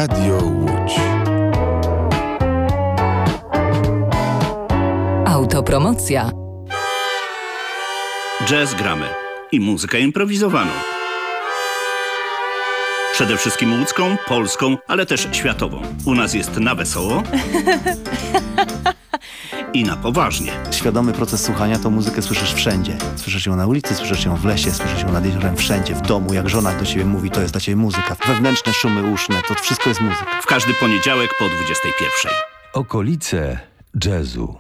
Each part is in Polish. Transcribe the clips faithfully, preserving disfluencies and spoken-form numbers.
Radio Łódź. Autopromocja. Jazz gramy i muzykę improwizowaną. Przede wszystkim łódzką, polską, ale też światową. U nas jest na wesoło i na poważnie. Świadomy proces słuchania to muzykę słyszysz wszędzie. Słyszysz ją na ulicy, słyszysz ją w lesie, słyszysz ją nad jeziorem, wszędzie, w domu. Jak żona do ciebie mówi, to jest dla ciebie muzyka. Wewnętrzne szumy uszne, to wszystko jest muzyka. W każdy poniedziałek po dwudziestej pierwszej. Okolice jazzu.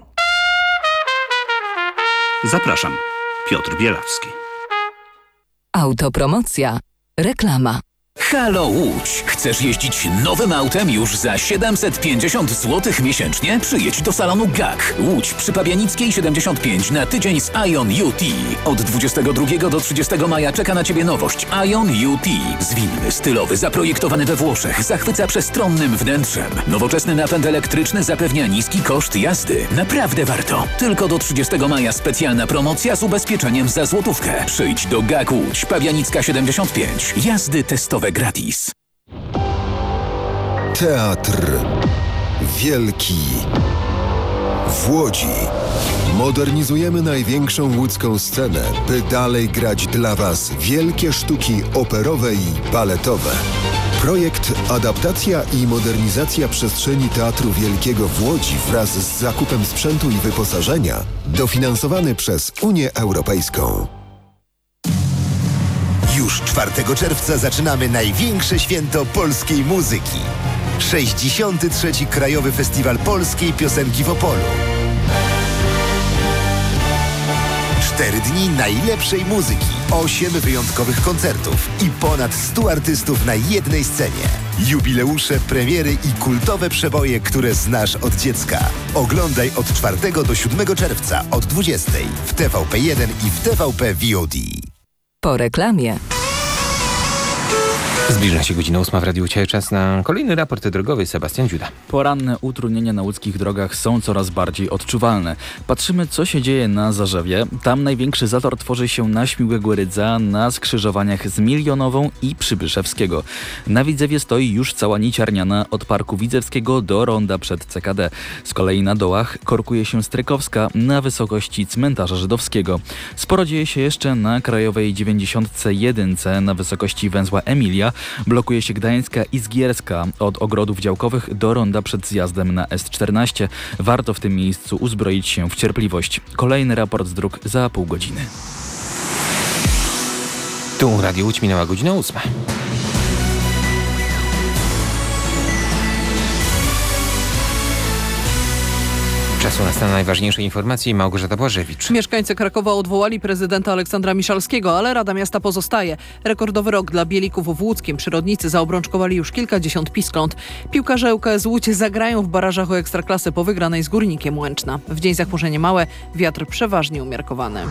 Zapraszam, Piotr Bielawski. Autopromocja. Reklama. Halo Łódź! Chcesz jeździć nowym autem już za siedemset pięćdziesiąt złotych miesięcznie? Przyjedź do salonu G A K. Łódź przy Pabianickiej siedemdziesiąt pięć na tydzień z Ion U T. Od dwudziestego drugiego do trzydziestego maja czeka na Ciebie nowość Ion U T. Zwinny, stylowy, zaprojektowany we Włoszech, zachwyca przestronnym wnętrzem. Nowoczesny napęd elektryczny zapewnia niski koszt jazdy. Naprawdę warto. Tylko do trzydziestego maja specjalna promocja z ubezpieczeniem za złotówkę. Przyjdź do G A K Łódź, Pabianicka siedemdziesiąt pięć. Jazdy testowe gratis. Teatr wielki w Łodzi. Modernizujemy największą łódzką scenę, by dalej grać dla Was wielkie sztuki operowe i baletowe. Projekt Adaptacja i modernizacja przestrzeni Teatru Wielkiego w Łodzi wraz z zakupem sprzętu i wyposażenia dofinansowany przez Unię Europejską. Już czwartego czerwca zaczynamy największe święto polskiej muzyki. sześćdziesiąty trzeci Krajowy Festiwal Polskiej Piosenki w Opolu. Cztery dni najlepszej muzyki, osiem wyjątkowych koncertów i ponad stu artystów na jednej scenie. Jubileusze, premiery i kultowe przeboje, które znasz od dziecka. Oglądaj od czwartego do siódmego czerwca od dwudziestej w T V P jeden i w T V P V O D. Po reklamie. Zbliża się godzina ósma w Radiu Łódź. Czas na kolejny raport drogowy. Sebastian Dziuda. Poranne utrudnienia na łódzkich drogach są coraz bardziej odczuwalne. Patrzymy, co się dzieje na Zarzewie. Tam największy zator tworzy się na Śmiłego Rydza, na skrzyżowaniach z Milionową i Przybyszewskiego. Na Widzewie stoi już cała niciarniana od Parku Widzewskiego do ronda przed C K D. Z kolei na dołach korkuje się Strykowska na wysokości cmentarza żydowskiego. Sporo dzieje się jeszcze na Krajowej dziewięćdziesiąt jeden na wysokości węzła Emilia. Blokuje się Gdańska i Zgierska od ogrodów działkowych do ronda przed zjazdem na S czternaście. Warto w tym miejscu uzbroić się w cierpliwość. Kolejny raport z dróg za pół godziny. Tu Radio Łódź, minęła godzina ósma. Czasu na stan najważniejszej informacji. Małgorzata Błażewicz. Mieszkańcy Krakowa odwołali prezydenta Aleksandra Miszalskiego, ale Rada Miasta pozostaje. Rekordowy rok dla Bielików w Łódzkiem. Przyrodnicy zaobrączkowali już kilkadziesiąt piskląt. Piłkarze ŁKS S Łódź zagrają w barażach o Ekstraklasy po wygranej z Górnikiem Łęczna. W dzień zachmurzenie małe, wiatr przeważnie umiarkowany.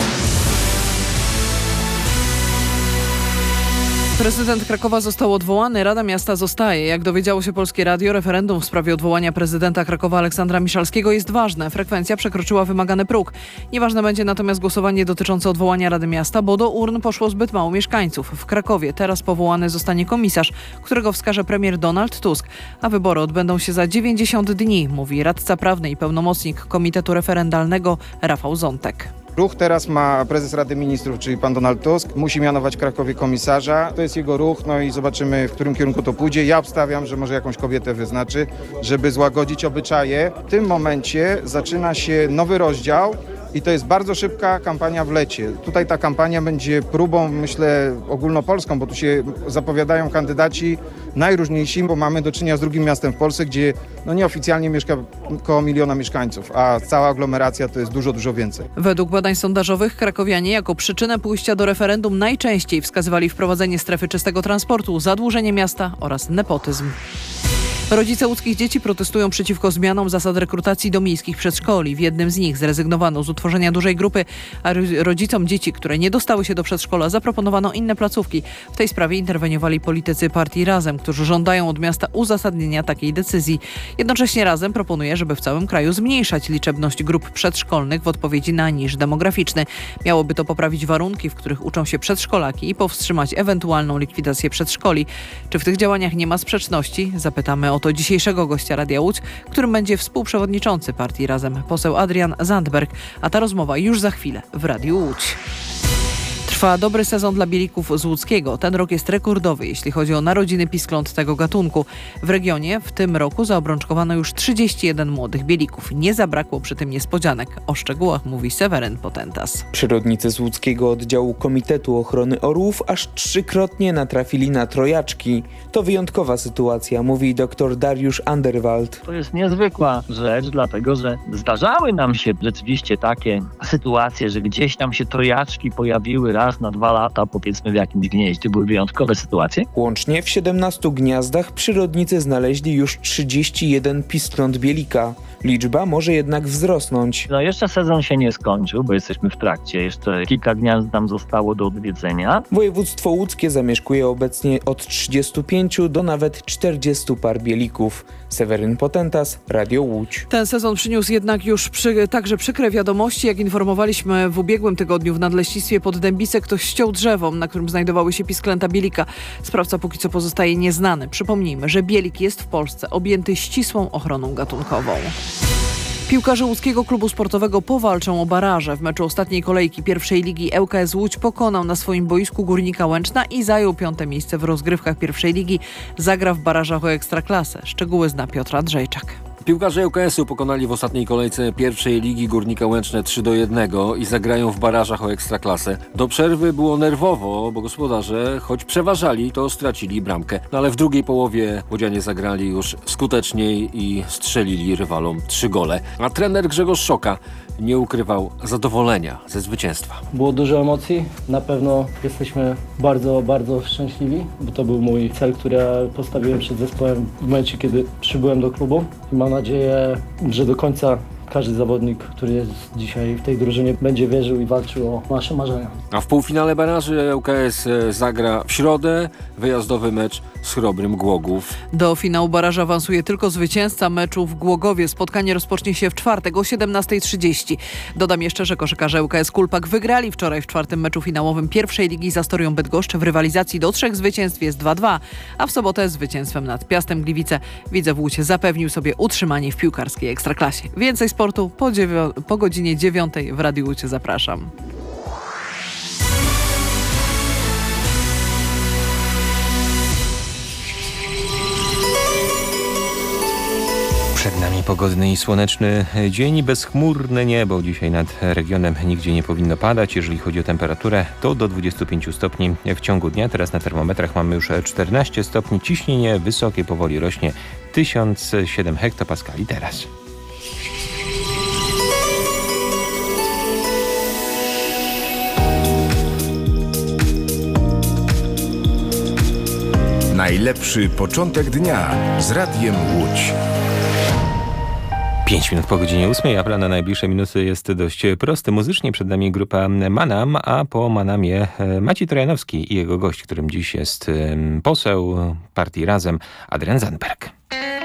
Prezydent Krakowa został odwołany, Rada Miasta zostaje. Jak dowiedziało się Polskie Radio, referendum w sprawie odwołania prezydenta Krakowa Aleksandra Miszalskiego jest ważne. Frekwencja przekroczyła wymagany próg. Nieważne będzie natomiast głosowanie dotyczące odwołania Rady Miasta, bo do urn poszło zbyt mało mieszkańców. W Krakowie teraz powołany zostanie komisarz, którego wskaże premier Donald Tusk, a wybory odbędą się za dziewięćdziesiąt dni, mówi radca prawny i pełnomocnik Komitetu Referendalnego Rafał Zątek. Ruch teraz ma prezes Rady Ministrów, czyli pan Donald Tusk. Musi mianować w Krakowie komisarza. To jest jego ruch, no i zobaczymy, w którym kierunku to pójdzie. Ja obstawiam, że może jakąś kobietę wyznaczy, żeby złagodzić obyczaje. W tym momencie zaczyna się nowy rozdział i to jest bardzo szybka kampania w lecie. Tutaj ta kampania będzie próbą, myślę, ogólnopolską, bo tu się zapowiadają kandydaci najróżniejsi, bo mamy do czynienia z drugim miastem w Polsce, gdzie no nieoficjalnie mieszka około miliona mieszkańców, a cała aglomeracja to jest dużo, dużo więcej. Według badań sondażowych krakowianie jako przyczynę pójścia do referendum najczęściej wskazywali wprowadzenie strefy czystego transportu, zadłużenie miasta oraz nepotyzm. Rodzice łódzkich dzieci protestują przeciwko zmianom zasad rekrutacji do miejskich przedszkoli. W jednym z nich zrezygnowano z utworzenia dużej grupy, a rodzicom dzieci, które nie dostały się do przedszkola, zaproponowano inne placówki. W tej sprawie interweniowali politycy partii Razem, którzy żądają od miasta uzasadnienia takiej decyzji. Jednocześnie Razem proponuje, żeby w całym kraju zmniejszać liczebność grup przedszkolnych w odpowiedzi na niż demograficzny. Miałoby to poprawić warunki, w których uczą się przedszkolaki i powstrzymać ewentualną likwidację przedszkoli. Czy w tych działaniach nie ma sprzeczności? Zapytamy o to dzisiejszego gościa Radia Łódź, którym będzie współprzewodniczący partii Razem, poseł Adrian Zandberg, a ta rozmowa już za chwilę w Radiu Łódź. Trwa dobry sezon dla bielików z łódzkiego. Ten rok jest rekordowy, jeśli chodzi o narodziny piskląt tego gatunku. W regionie w tym roku zaobrączkowano już trzydzieści jeden młodych bielików. Nie zabrakło przy tym niespodzianek. O szczegółach mówi Seweryn Potentas. Przyrodnicy z łódzkiego oddziału Komitetu Ochrony Orłów aż trzykrotnie natrafili na trojaczki. To wyjątkowa sytuacja, mówi dr Dariusz Anderwald. To jest niezwykła rzecz, dlatego że zdarzały nam się rzeczywiście takie sytuacje, że gdzieś tam się trojaczki pojawiły raz na dwa lata, powiedzmy w jakimś gnieździe. Były wyjątkowe sytuacje. Łącznie w siedemnastu gniazdach przyrodnicy znaleźli już trzydzieści jeden piskląt bielika. Liczba może jednak wzrosnąć. No jeszcze sezon się nie skończył, bo jesteśmy w trakcie. Jeszcze kilka gniazd nam zostało do odwiedzenia. Województwo łódzkie zamieszkuje obecnie od trzydziestu pięciu do nawet czterdziestu par bielików. Seweryn Potentas, Radio Łódź. Ten sezon przyniósł jednak już przy, także przykre wiadomości. Jak informowaliśmy w ubiegłym tygodniu w Nadleśnictwie Poddębice, ktoś ściął drzewo, na którym znajdowały się pisklęta bielika. Sprawca póki co pozostaje nieznany. Przypomnijmy, że bielik jest w Polsce objęty ścisłą ochroną gatunkową. Piłkarze łódzkiego klubu sportowego powalczą o baraże. W meczu ostatniej kolejki pierwszej ligi L K S Łódź pokonał na swoim boisku Górnika Łęczna i zajął piąte miejsce w rozgrywkach pierwszej ligi. Zagra w barażach o Ekstraklasę. Szczegóły zna Piotr Andrzejczak. Piłkarze L K S-u pokonali w ostatniej kolejce pierwszej ligi Górnika Łęczne trzy do jednego i zagrają w barażach o Ekstraklasę. Do przerwy było nerwowo, bo gospodarze, choć przeważali, to stracili bramkę. No ale w drugiej połowie łodzianie zagrali już skuteczniej i strzelili rywalom trzy gole. A trener Grzegorz Szoka nie ukrywał zadowolenia ze zwycięstwa. Było dużo emocji. Na pewno jesteśmy bardzo, bardzo szczęśliwi, bo to był mój cel, który ja postawiłem przed zespołem w momencie, kiedy przybyłem do klubu. I mam nadzieję, że do końca każdy zawodnik, który jest dzisiaj w tej drużynie, będzie wierzył i walczył o nasze marzenia. A w półfinale baraży L K S zagra w środę wyjazdowy mecz z Chrobrym Głogów. Do finału baraża awansuje tylko zwycięzca meczu w Głogowie. Spotkanie rozpocznie się w czwartek o siedemnasta trzydzieści. Dodam jeszcze, że koszykarze L K S Kulpak wygrali wczoraj w czwartym meczu finałowym pierwszej ligi z Astorią Bydgoszcz. W rywalizacji do trzech zwycięstw jest dwa dwa, a w sobotę zwycięstwem nad Piastem Gliwice Widzew Łódź zapewnił sobie utrzymanie w piłkarskiej Ekstraklasie. Więcej sportu po, dziewią- po godzinie dziewiątej w Radiu Łódź. Zapraszam. Przed nami pogodny i słoneczny dzień, bezchmurne niebo. Dzisiaj nad regionem nigdzie nie powinno padać. Jeżeli chodzi o temperaturę, to do dwudziestu pięciu stopni w ciągu dnia. Teraz na termometrach mamy już czternaście stopni. Ciśnienie wysokie powoli rośnie, tysiąc siedem hektopaskali teraz. Najlepszy początek dnia z Radiem Łódź. Pięć minut po godzinie ósmej, a plan na najbliższe minuty jest dość prosty. Muzycznie przed nami grupa Manam, a po Manamie Maciej Trojanowski i jego gość, którym dziś jest poseł partii Razem, Adrian Zandberg.